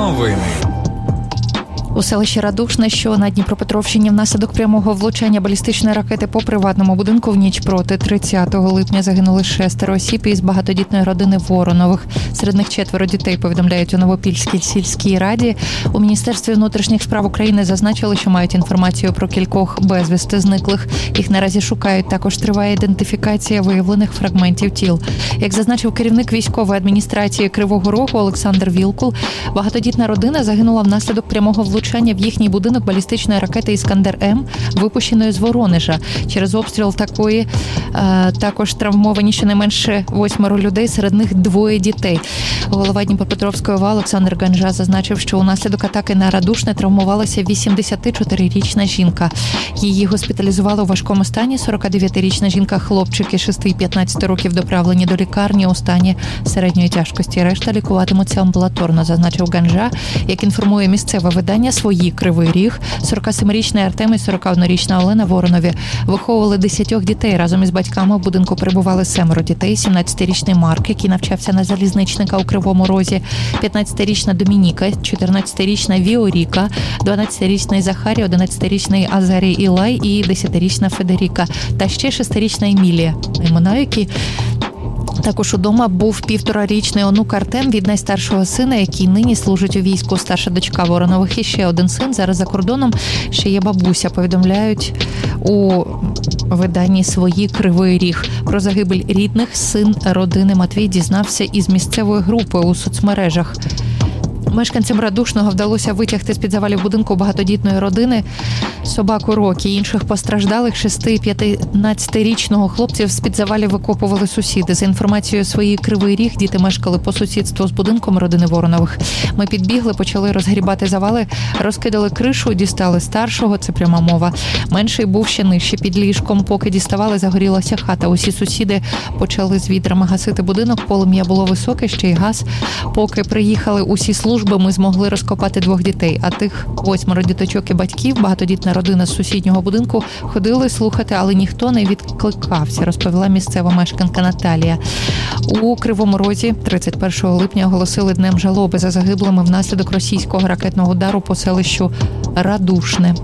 Новини. У селищі Радушне, що на Дніпропетровщині, внаслідок прямого влучання балістичної ракети по приватному будинку в ніч проти 30 липня загинули 6 осіб із багатодітної родини Воронових. Серед них 4 дітей, повідомляють у Новопільській сільській раді. У Міністерстві внутрішніх справ України зазначили, що мають інформацію про кількох безвісти зниклих. Їх наразі шукають. Також триває ідентифікація виявлених фрагментів тіл. Як зазначив керівник військової адміністрації Кривого Рогу Олександр Вілкул, багатодітна родина загинула внаслідок прямого влучання в їхній будинок балістичної ракети «Іскандер-М», випущеної з Воронежа. Через обстріл такої також травмовані щонайменше 8 людей, серед них 2 дітей. Голова Дніпропетровської ОВА Олександр Ганжа зазначив, що унаслідок атаки на Радушне травмувалася 84-річна жінка. Її госпіталізували у важкому стані. 49-річна жінка-хлопчики 6 і 15 років доправлені до лікарні у стані середньої тяжкості. Решта лікуватимуться амбулаторно, зазначив Ганжа. Як інформує місцеве видання «Свої Кривий Ріг», 47-річний Артем і 41-річна Олена Воронові виховували 10 дітей. Разом із батьками в будинку перебували 7 дітей. 17-річний Марк, який навчався на залізничника у Кривому Розі, 15-річна Домініка, 14-річна Віоріка, 12-річний Захарій, 11-річний Азарій Ілай і 10-річна Федеріка. Та ще 6-річна Емілія. Імена, які також удома був 1,5-річний онук Артем від найстаршого сина, який нині служить у війську. Старша дочка Воронових і ще один син. Зараз за кордоном ще є бабуся, повідомляють у виданні «Свої Кривий Ріг». Про загибель рідних син родини Матвій дізнався із місцевої групи у соцмережах. Мешканцям Радушного вдалося витягти з-під завалів будинку багатодітної родини собаку Рокі. Інших постраждалих 6- і 15-річного хлопців з-під завалів викопували сусіди. За інформацією «Свої Кривий Ріг», діти мешкали по сусідству з будинком родини Воронових. Ми підбігли, почали розгрібати завали, розкидали кришу, дістали старшого, це пряма мова. Менший був ще нижче під ліжком. Поки діставали, загорілася хата. Усі сусіди почали з відрами гасити будинок. Полум'я було високе, ще й газ. Поки приїхали усі служби, ми змогли розкопати 2 дітей. А тих 8 діточок і батьків, багатодітна родина з сусіднього будинку, ходили слухати, але ніхто не відкликався, розповіла місцева мешканка Наталія. У Кривому Розі 31 липня оголосили днем жалоби за загиблими внаслідок російського ракетного удару по селищу Радушне.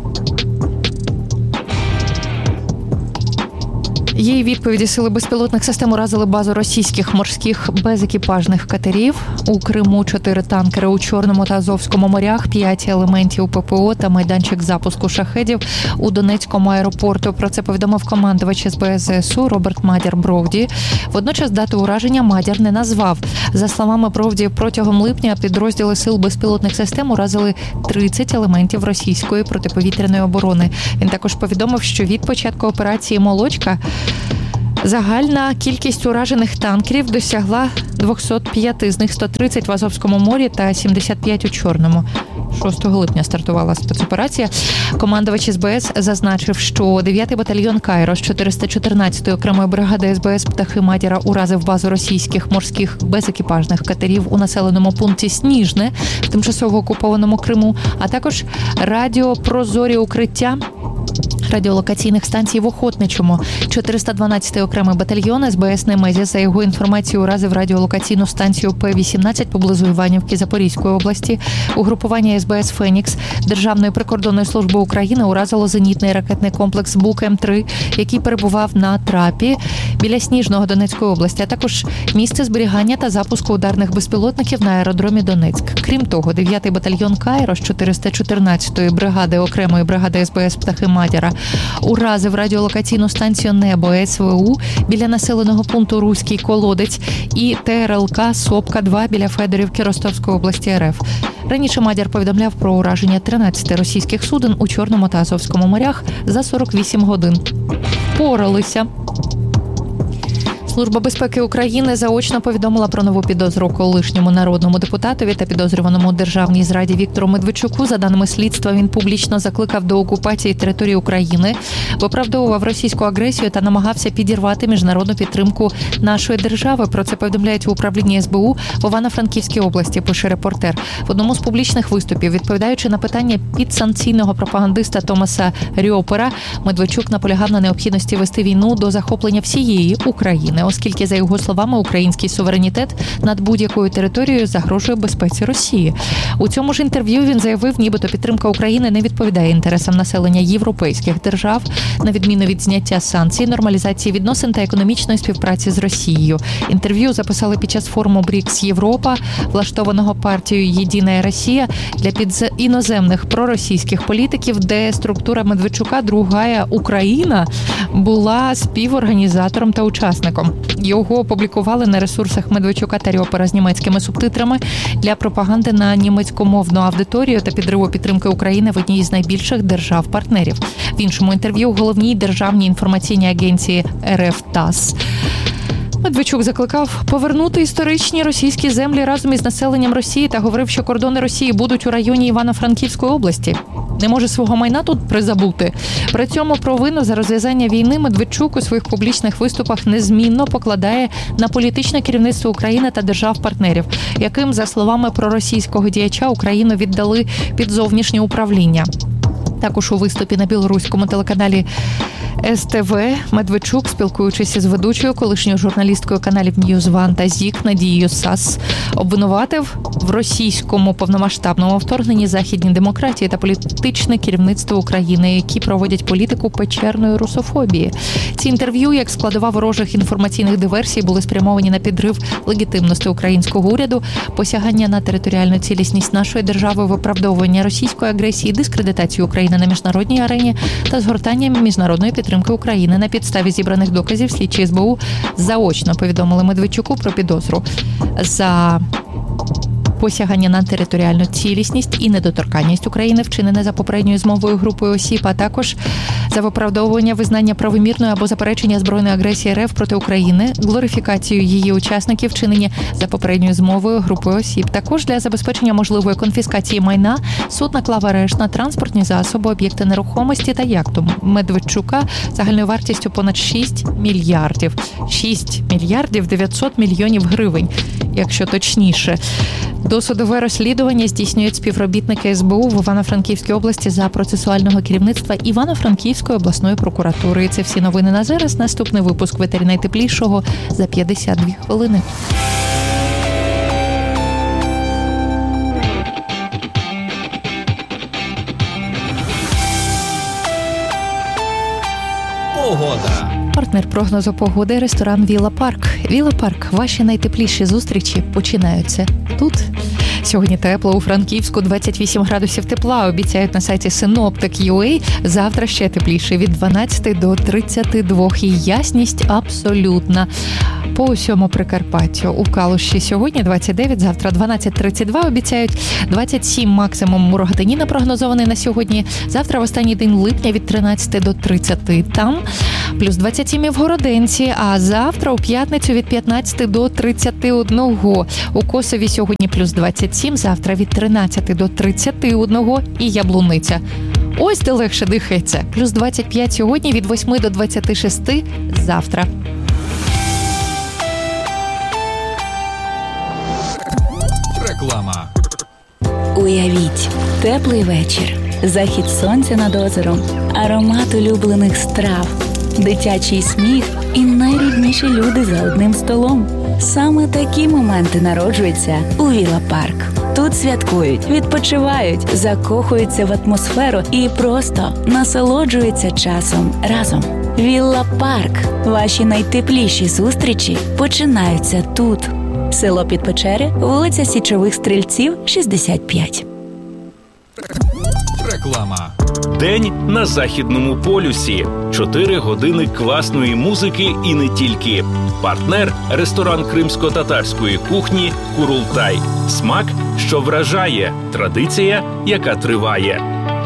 Її відповіді сили безпілотних систем уразили базу російських морських безекіпажних катерів. У Криму 4 танкери у Чорному та Азовському морях, 5 елементів ППО та майданчик запуску шахедів у Донецькому аеропорту. Про це повідомив командувач СБС ЗСУ Роберт Мадяр Бровді. Водночас дату ураження Мадяр не назвав. За словами Бровді, протягом липня підрозділи сил безпілотних систем уразили 30 елементів російської протиповітряної оборони. Він також повідомив, що від початку операції «Молочка» загальна кількість уражених танкерів досягла 205, з них 130 в Азовському морі та 75 у Чорному. 6 липня стартувала спецоперація. Командувач СБС зазначив, що 9-й батальйон «Кайрос» 414-ї окремої бригади СБС «Птахи Мадяра» уразив базу російських морських безекіпажних катерів у населеному пункті Сніжне в тимчасово окупованому Криму, а також радіопрозорі укриття радіолокаційних станцій в Охотничому. 412-й окремий батальйон СБС «Немезі», за його інформацією, уразив радіолокаційну станцію П-18 поблизу Іванівки Запорізької області. Угрупування СБС «Фенікс» Державної прикордонної служби України уразило зенітний ракетний комплекс «Бук-М3», який перебував на трапі біля Сніжного Донецької області, а також місце зберігання та запуску ударних безпілотників на аеродромі Донецьк. Крім того, 9-й батальйон «Кайрос» 414-ї бригади окремої бригади СБС «Птахи Мадяра» уразив радіолокаційну станцію «Небо» СВУ біля населеного пункту Руський Колодець і ТРЛК «Сопка-2» біля Федорівки Ростовської області РФ. Раніше Мадяр повідомляв про ураження 13 російських суден у Чорному та Азовському морях за 48 годин. Впоралися. Служба безпеки України заочно повідомила про нову підозру колишньому народному депутатові та підозрюваному у державній зраді Віктору Медведчуку. За даними слідства, він публічно закликав до окупації території України, виправдовував російську агресію та намагався підірвати міжнародну підтримку нашої держави. Про це повідомляють в управлінні СБУ в Івано-Франківській області, пише репортер. В одному з публічних виступів, відповідаючи на питання підсанкційного пропагандиста Томаса Рьопера, Медведчук наполягав на необхідності вести війну до захоплення всієї України. оскільки, за його словами, український суверенітет над будь-якою територією загрожує безпеці Росії. У цьому ж інтерв'ю він заявив, нібито підтримка України не відповідає інтересам населення європейських держав, на відміну від зняття санкцій, нормалізації відносин та економічної співпраці з Росією. Інтерв'ю записали під час форуму БРІКС Європа, влаштованого партією «Єдина Росія» для іноземних проросійських політиків, де структура Медведчука «Другая Україна» була співорганізатором та учасником. Його опублікували на ресурсах Медведчука та Рьопера з німецькими субтитрами для пропаганди на німецькомовну аудиторію та підриву підтримки України в одній із найбільших держав-партнерів. В іншому інтерв'ю головній державній інформаційній агенції РФ ТАСС Медведчук закликав повернути історичні російські землі разом із населенням Росії та говорив, що кордони Росії будуть у районі Івано-Франківської області. Не може свого майна тут призабути. При цьому провину за розв'язання війни Медведчук у своїх публічних виступах незмінно покладає на політичне керівництво України та держав-партнерів, яким, за словами проросійського діяча, Україну віддали під зовнішнє управління. Також у виступі на білоруському телеканалі СТВ Медведчук, спілкуючись із ведучою, колишньою журналісткою каналів Ньюзван та ЗІК Надією Сас, обвинуватив в російському повномасштабному вторгненні західні демократії та політичне керівництво України, які проводять політику печерної русофобії. Ці інтерв'ю, як складова ворожих інформаційних диверсій, були спрямовані на підрив легітимності українського уряду, посягання на територіальну цілісність нашої держави, виправдовування російської агресії, дискредитацію України на міжнародній арені та згортання міжнародної підтримки України. На підставі зібраних доказів слідчі СБУ заочно повідомили Медведчуку про підозру за посягання на територіальну цілісність і недоторканність України, вчинене за попередньою змовою групою осіб, а також за виправдовування визнання правомірної або заперечення збройної агресії РФ проти України, глорифікацію її учасників, вчинені за попередньою змовою групою осіб. Також для забезпечення можливої конфіскації майна суд наклав арешт на транспортні засоби, об'єкти нерухомості та яхту Медведчука загальною вартістю понад 6 мільярдів. 6 мільярдів 900 мільйонів гривень, якщо точніше. Досудове розслідування здійснюють співробітники СБУ в Івано-Франківській області за процесуального керівництва Івано-Франківської обласної прокуратури. І це всі новини на зараз. Наступний випуск «Ветері найтеплішого» за 52 хвилини. Погода. Партнер прогнозу погоди – ресторан «Вілла Парк». «Вілла Парк» – ваші найтепліші зустрічі починаються тут. Сьогодні тепло у Франківську, 28 градусів тепла, обіцяють на сайті Synoptic.ua. Завтра ще тепліше, від 12 до 32, і ясність абсолютна. По усьому Прикарпаттю. У Калуші сьогодні 29, завтра 12-32, обіцяють 27 максимум у Рогатині напрогнозований на сьогодні. Завтра в останній день липня від 13 до 30 там, плюс 27 і в Городенці, а завтра у п'ятницю від 15 до 31. У Косові сьогодні плюс 27, завтра від 13 до 31 і Яблуниця. Ось де легше дихається. Плюс 25 сьогодні, від 8 до 26 завтра. Реклама. Уявіть, теплий вечір, захід сонця над озером, аромат улюблених страв, дитячий сміх і найрідніші люди за одним столом. Саме такі моменти народжуються у Вілла Парк. Тут святкують, відпочивають, закохуються в атмосферу і просто насолоджуються часом разом. Вілла Парк. Ваші найтепліші зустрічі починаються тут. Село Підпечери, вулиця Січових Стрільців, 65. Реклама. День на Західному полюсі. 4 години класної музики і не тільки. Партнер – ресторан кримсько-татарської кухні «Курултай». Смак, що вражає. Традиція, яка триває.